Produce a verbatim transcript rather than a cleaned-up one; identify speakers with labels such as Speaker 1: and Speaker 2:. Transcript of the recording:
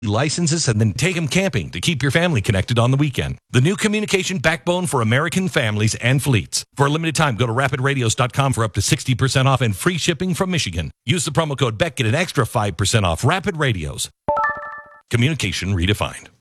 Speaker 1: licenses and then take them camping to keep your family connected on the weekend. The new communication backbone for American families and fleets. For a limited time, go to rapid radios dot com for up to sixty percent off and free shipping from Michigan. Use the promo code B E C K, get an extra five percent off. Rapid Radios. Communication redefined.